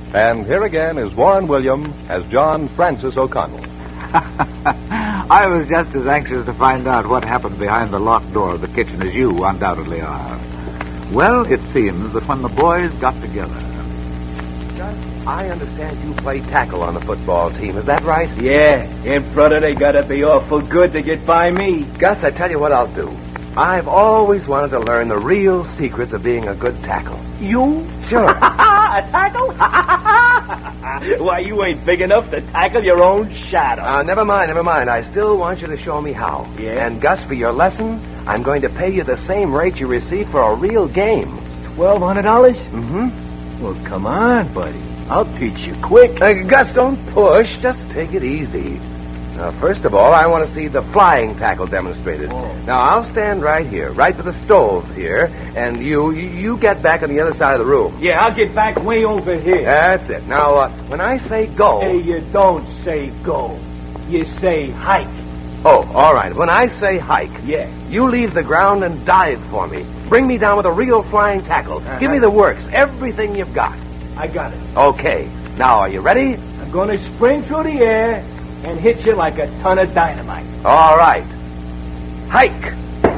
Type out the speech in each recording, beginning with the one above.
And here again is Warren William as John Francis O'Connell. I was just as anxious to find out what happened behind the locked door of the kitchen as you undoubtedly are. Well, it seems that when the boys got together... Gus, I understand you play tackle on the football team. Is that right? Yeah, and brother, they gotta be awful good to get by me. Gus, I tell you what I'll do. I've always wanted to learn the real secrets of being a good tackle. You? Sure. A tackle? Why, you ain't big enough to tackle your own shadow. Never mind. I still want you to show me how. Yeah? And, Gus, for your lesson, I'm going to pay you the same rate you receive for a real game. $1,200? Mm-hmm. Well, come on, buddy. I'll teach you quick. Gus, don't push. Just take it easy. Now, first of all, I want to see the flying tackle demonstrated. Oh. Now, I'll stand right here, right by the stove here, and you get back on the other side of the room. Yeah, I'll get back way over here. That's it. Now, when I say go... Hey, you don't say go. You say hike. Oh, all right. When I say hike... Yeah. You leave the ground and dive for me. Bring me down with a real flying tackle. Uh-huh. Give me the works, everything you've got. I got it. Okay. Now, are you ready? I'm gonna spring through the air and hit you like a ton of dynamite. All right. Hike.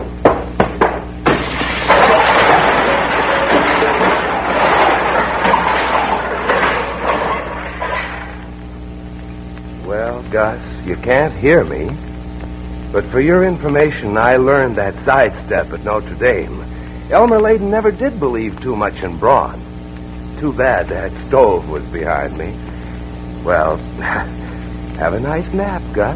Well, Gus, you can't hear me. But for your information, I learned that sidestep at Notre Dame. Elmer Layden never did believe too much in brawn. Too bad that stove was behind me. Well, have a nice nap, Gus.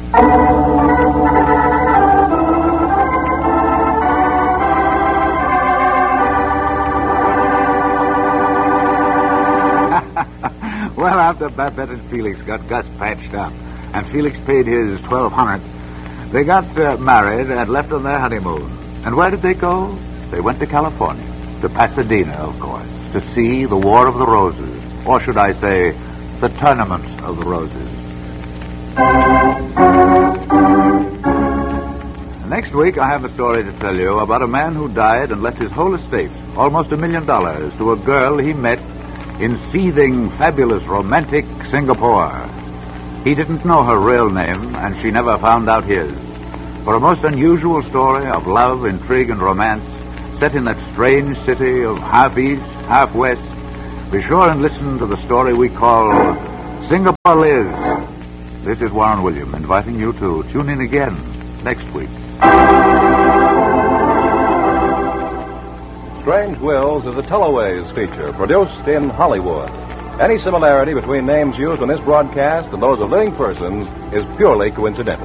Well, after Babette and Felix got Gus patched up, and Felix paid his $1,200, they got married and left on their honeymoon. And where did they go? They went to California, to Pasadena, of course, to see the War of the Roses, or should I say, the Tournament of the Roses. Next week, I have a story to tell you about a man who died and left his whole estate, almost $1 million, to a girl he met in seething, fabulous, romantic Singapore. He didn't know her real name, and she never found out his. For a most unusual story of love, intrigue, and romance, set in that strange city of half east, half west, be sure and listen to the story we call Singapore Liz. This is Warren William, inviting you to tune in again next week. Strange Wills is a Teloways feature produced in Hollywood. Any similarity between names used on this broadcast and those of living persons is purely coincidental.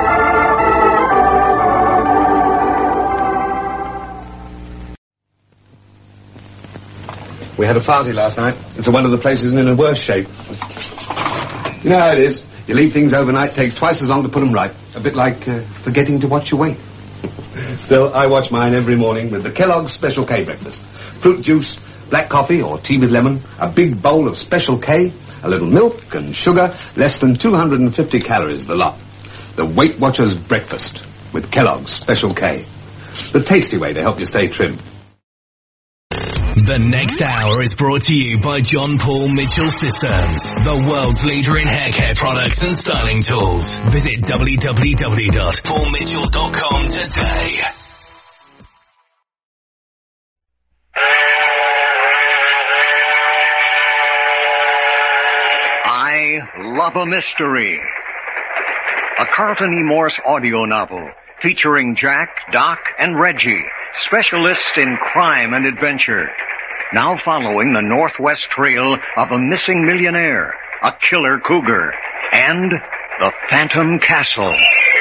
We had a party last night, and so one of the places is in a worse shape. You know how it is. You leave things overnight, takes twice as long to put them right. A bit like forgetting to watch your weight. Still, I watch mine every morning with the Kellogg's Special K breakfast. Fruit juice, black coffee or tea with lemon, a big bowl of Special K, a little milk and sugar, less than 250 calories the lot. The Weight Watchers breakfast with Kellogg's Special K. The tasty way to help you stay trim. The next hour is brought to you by John Paul Mitchell Systems, the world's leader in hair care products and styling tools. Visit www.paulmitchell.com today. I Love a Mystery, a Carlton E. Morse audio novel featuring Jack, Doc, and Reggie, specialists in crime and adventure. Now following the northwest trail of a missing millionaire, a killer cougar, and the Phantom Castle.